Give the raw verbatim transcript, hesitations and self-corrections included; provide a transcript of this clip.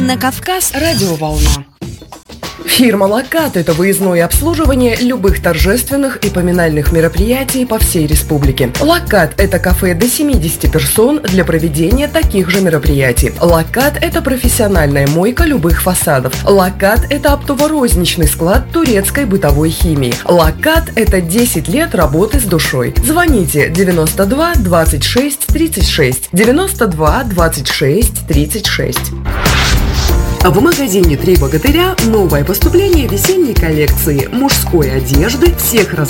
На Кавказ радиоволна. Фирма «Локат» – это выездное обслуживание любых торжественных и поминальных мероприятий по всей республике. «Локат» – это кафе до семидесяти персон для проведения таких же мероприятий. «Локат» – это профессиональная мойка любых фасадов. «Локат» – это оптово-розничный склад турецкой бытовой химии. «Локат» – это десять лет работы с душой. Звоните девяносто два двадцать шесть тридцать шесть, девяносто два двадцать шесть тридцать шесть. В магазине «Три богатыря» новое поступление весенней коллекции мужской одежды всех размеров.